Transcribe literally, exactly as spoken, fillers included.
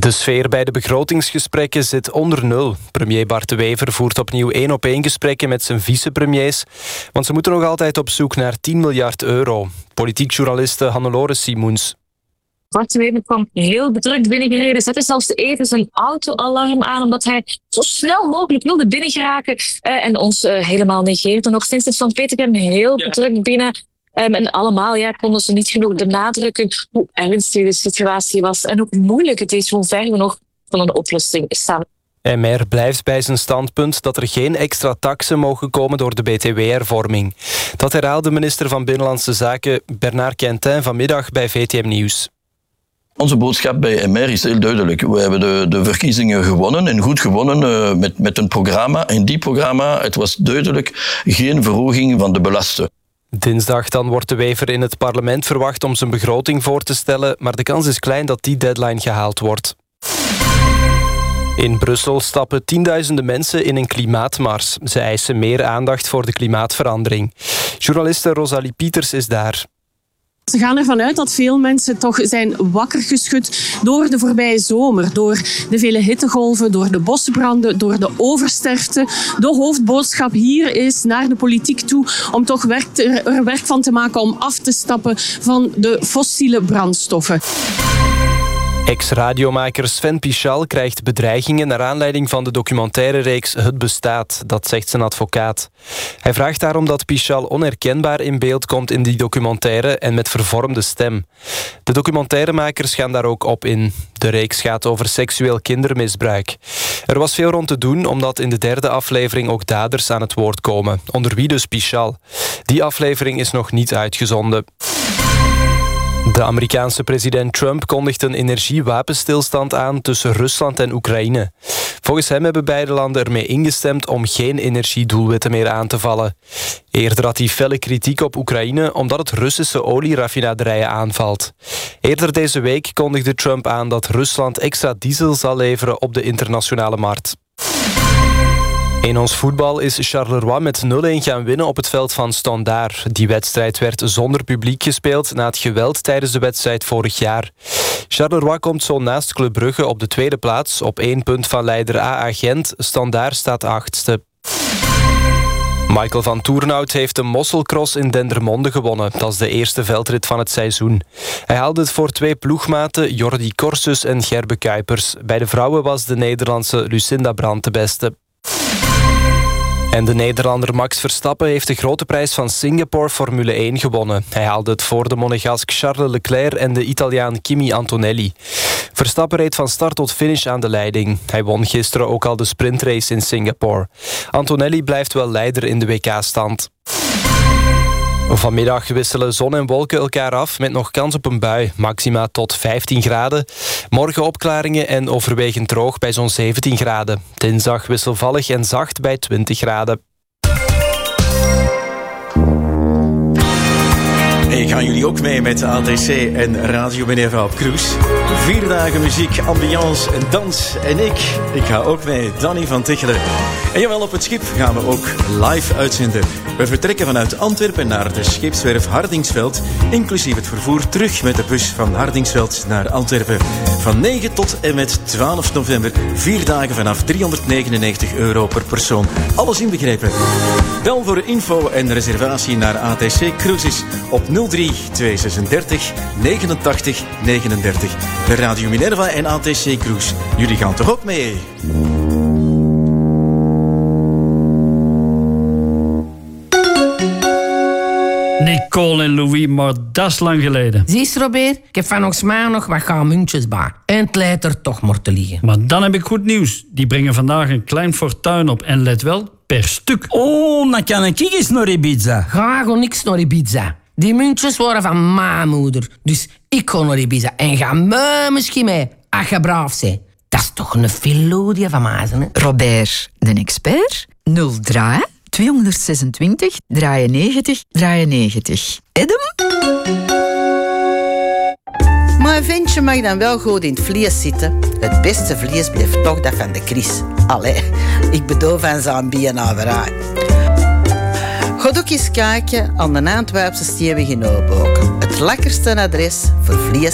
De sfeer bij de begrotingsgesprekken zit onder nul. Premier Bart De Wever voert opnieuw één-op-één gesprekken met zijn vicepremiers, want ze moeten nog altijd op zoek naar tien miljard euro. Politiek journaliste Hannelore Simoens. Bart De Wever kwam heel bedrukt binnengereden, zette zelfs even zijn autoalarm aan, omdat hij zo snel mogelijk wilde binnengeraken eh, en ons eh, helemaal negeerde. Nog sinds het Van Petegem heel bedrukt binnen. Um, en allemaal ja, konden ze niet genoeg benadrukken hoe ernstig de situatie was en hoe moeilijk het is, hoe ver we nog van een oplossing staan. M R blijft bij zijn standpunt dat er geen extra taksen mogen komen door de B T W-hervorming. Dat herhaalde minister van Binnenlandse Zaken Bernard Quentin vanmiddag bij V T M Nieuws. Onze boodschap bij M R is heel duidelijk. We hebben de, de verkiezingen gewonnen en goed gewonnen uh, met, met een programma. En die programma, het was duidelijk geen verhoging van de belasten. Dinsdag dan wordt De Wever in het parlement verwacht om zijn begroting voor te stellen, maar de kans is klein dat die deadline gehaald wordt. In Brussel stappen tienduizenden mensen in een klimaatmars. Ze eisen meer aandacht voor de klimaatverandering. Journaliste Rosalie Pieters is daar. Ze gaan ervan uit dat veel mensen toch zijn wakker geschud door de voorbije zomer, door de vele hittegolven, door de bosbranden, door de oversterfte. De hoofdboodschap hier is naar de politiek toe om toch werk te, er werk van te maken om af te stappen van de fossiele brandstoffen. Ex-radiomaker Sven Pichal krijgt bedreigingen naar aanleiding van de documentaire-reeks Het Bestaat. Dat zegt zijn advocaat. Hij vraagt daarom dat Pichal onherkenbaar in beeld komt in die documentaire en met vervormde stem. De documentairemakers gaan daar ook op in. De reeks gaat over seksueel kindermisbruik. Er was veel rond te doen omdat in de derde aflevering ook daders aan het woord komen. Onder wie dus Pichal. Die aflevering is nog niet uitgezonden. De Amerikaanse president Trump kondigt een energiewapenstilstand aan tussen Rusland en Oekraïne. Volgens hem hebben beide landen ermee ingestemd om geen energiedoelwitten meer aan te vallen. Eerder had hij felle kritiek op Oekraïne omdat het Russische olieraffinaderijen aanvalt. Eerder deze week kondigde Trump aan dat Rusland extra diesel zal leveren op de internationale markt. In ons voetbal is Charleroi met nul-een gaan winnen op het veld van Standaard. Die wedstrijd werd zonder publiek gespeeld na het geweld tijdens de wedstrijd vorig jaar. Charleroi komt zo naast Club Brugge op de tweede plaats, op één punt van leider A A Gent. Standaard staat achtste. Michael van Toornout heeft de Mosselcross in Dendermonde gewonnen. Dat is de eerste veldrit van het seizoen. Hij haalde het voor twee ploegmaten, Jordi Corsus en Gerbe Kuipers. Bij de vrouwen was de Nederlandse Lucinda Brandt de beste. En de Nederlander Max Verstappen heeft de grote prijs van Singapore Formule één gewonnen. Hij haalde het voor de Monegask Charles Leclerc en de Italiaan Kimi Antonelli. Verstappen reed van start tot finish aan de leiding. Hij won gisteren ook al de sprintrace in Singapore. Antonelli blijft wel leider in de W K-stand. Vanmiddag wisselen zon en wolken elkaar af met nog kans op een bui. Maxima tot vijftien graden. Morgen opklaringen en overwegend droog bij zo'n zeventien graden. Dinsdag wisselvallig en zacht bij twintig graden. Hey, gaan jullie ook mee met A T C en Radio Minerva op cruise? Vier dagen muziek, ambiance en dans. En ik, ik ga ook mee, Danny van Tichelen. En jawel, op het schip gaan we ook live uitzenden. We vertrekken vanuit Antwerpen naar de scheepswerf Hardingsveld, inclusief het vervoer terug met de bus van Hardingsveld naar Antwerpen. Van negen tot en met twaalf november, vier dagen vanaf driehonderdnegenennegentig euro per persoon. Alles inbegrepen. Bel voor info en reservatie naar A T C Cruises op nul drie tweehonderdzesendertig negenentachtig negenendertig. De Radio Minerva en A T C Cruise. Jullie gaan toch ook mee? Nicole en Louis, maar dat is lang geleden. Zie je, Robert? Ik heb van ons maar nog wat gaan muntjes bij. En het lijkt er toch maar te liggen. Maar dan heb ik goed nieuws. Die brengen vandaag een klein fortuin op. En let wel, per stuk. Oh, dan kan ik eens naar Ibiza. Ga gewoon niks naar Ibiza. Die muntjes waren van mijn moeder. Dus ik ga naar Ibiza. En ga me misschien mee. Als je braaf bent. Dat is toch een filodie van mij, hè? Robert, de expert. nul drie tweehonderdzesentwintig drieënnegentig drieënnegentig. Edem? Maar een ventje mag dan wel goed in het vlees zitten. Het beste vlees blijft toch dat van de Chris. Allee, ik bedoel van zijn bienaverij. Ga ook eens kijken aan de Antwerpse Stevige Nooboken. Het lekkerste adres voor vlees